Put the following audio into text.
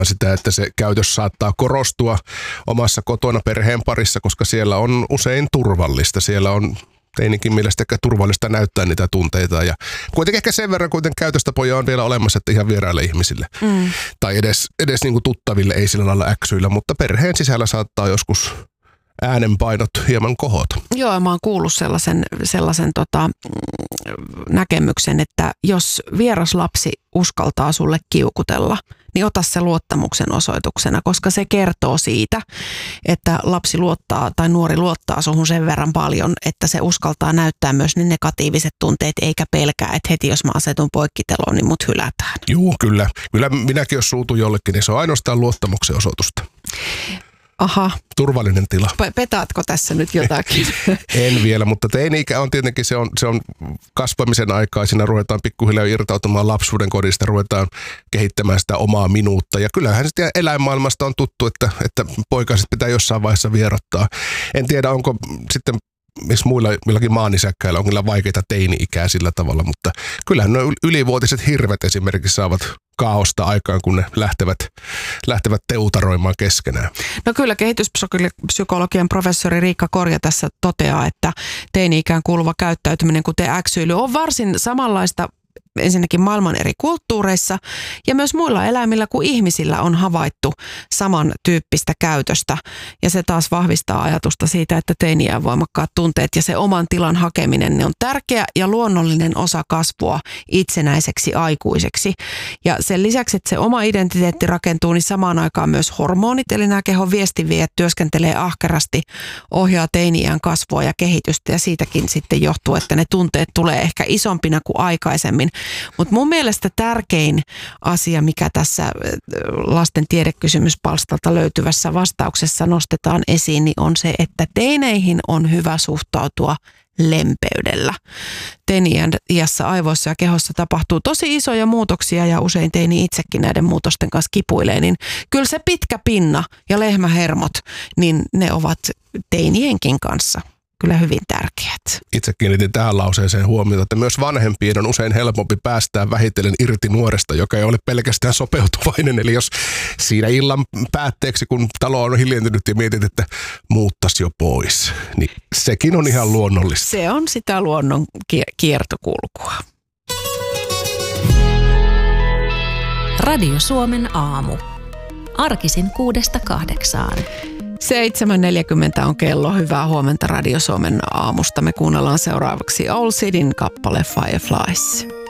sitä, että se käytös saattaa korostua omassa kotona perheen parissa, koska siellä on usein turvallista. Siellä on teinikin mielestä ehkä turvallista näyttää niitä tunteita ja kuitenkin ehkä sen verran käytöstapoja on vielä olemassa, että ihan vieraille ihmisille tai edes niin kuin tuttaville ei sillä lailla äksyillä, mutta perheen sisällä saattaa joskus äänenpainot hieman kohota. Joo, mä oon kuullut sellaisen näkemyksen, että jos vieras lapsi uskaltaa sulle kiukutella, niin ota se luottamuksen osoituksena, koska se kertoo siitä, että lapsi luottaa tai nuori luottaa suhun sen verran paljon, että se uskaltaa näyttää myös ne negatiiviset tunteet, eikä pelkää, että heti jos mä asetun poikkiteloon, niin mut hylätään. Joo, kyllä. Kyllä minäkin jos suutun jollekin, niin se on ainoastaan luottamuksen osoitusta. Aha. Turvallinen tila. Petaatko tässä nyt jotakin? En vielä, mutta teini-ikä on tietenkin, se on kasvamisen aikaa. Siinä ruvetaan pikkuhiljaa irtautumaan lapsuuden kodista, ruvetaan kehittämään sitä omaa minuutta. Ja kyllähän sitten eläinmaailmasta on tuttu, että poikaset pitää jossain vaiheessa vierottaa. En tiedä, onko sitten missä muillakin maanisäkkäillä on kyllä vaikeita teini-ikää sillä tavalla, mutta kyllähän nuo ylivuotiset hirvet esimerkiksi saavat kaaosta aikaan, kun ne lähtevät teutaroimaan keskenään. No kyllä kehityspsykologian professori Riikka Korja tässä toteaa, että teini-ikään kuuluva käyttäytyminen, kuten äksyily, on varsin samanlaista ensinnäkin maailman eri kulttuureissa ja myös muilla eläimillä kuin ihmisillä on havaittu samantyyppistä käytöstä. Ja se taas vahvistaa ajatusta siitä, että teiniään voimakkaat tunteet ja se oman tilan hakeminen ne on tärkeä ja luonnollinen osa kasvua itsenäiseksi aikuiseksi. Ja sen lisäksi, että se oma identiteetti rakentuu, niin samaan aikaan myös hormonit, eli nämä kehon viestinviejät työskentelee ahkerasti, ohjaa teiniään kasvua ja kehitystä ja siitäkin sitten johtuu, että ne tunteet tulee ehkä isompina kuin aikaisemmin. Mutta mun mielestä tärkein asia, mikä tässä lasten tiedekysymyspalstalta löytyvässä vastauksessa nostetaan esiin, niin on se, että teineihin on hyvä suhtautua lempeydellä. Teini-iässä aivoissa ja kehossa tapahtuu tosi isoja muutoksia ja usein teini itsekin näiden muutosten kanssa kipuilee, niin kyllä se pitkä pinna ja lehmähermot, niin ne ovat teinienkin kanssa kyllä hyvin tärkeät. Itse kiinnitin tähän lauseeseen huomiota, että myös vanhempien on usein helpompi päästää vähitellen irti nuoresta, joka ei ole pelkästään sopeutuvainen. Eli jos siinä illan päätteeksi, kun talo on hiljentynyt ja mietit, että muuttaisi jo pois, niin sekin on ihan luonnollista. Se on sitä luonnon kiertokulkua. Radio Suomen aamu. Arkisin 6–8. 7.40 on kello. Hyvää huomenta Radio Suomen aamusta. Me kuunnellaan seuraavaksi Owl Cityn kappale Fireflies.